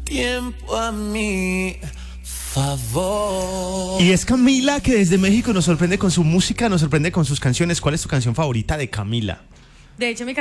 tiempo a mi favor. Y es Camila, que desde México nos sorprende con su música, nos sorprende con sus canciones. ¿Cuál es tu canción favorita de Camila? De hecho, mi